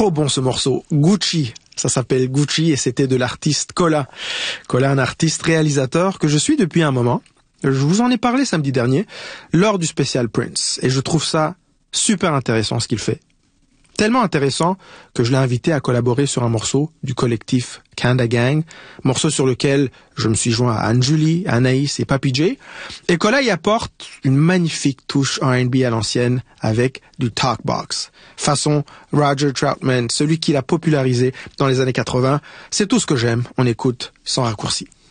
trop bon ce morceau. Gucci. Ça s'appelle Gucci et c'était de l'artiste Kola. Kola, un artiste réalisateur que je suis depuis un moment. Je vous en ai parlé samedi dernier lors du spécial Prince. Et je trouve ça super intéressant ce qu'il fait. Tellement intéressant que je l'ai invité à collaborer sur un morceau du collectif Kanda Gang, morceau sur lequel je me suis joint à Anne-Julie, Anaïs et Papy J. Et Kola y apporte une magnifique touche R&B à l'ancienne avec du talkbox. Façon Roger Troutman, celui qui l'a popularisé dans les années 80. C'est tout ce que j'aime. On écoute sans raccourci.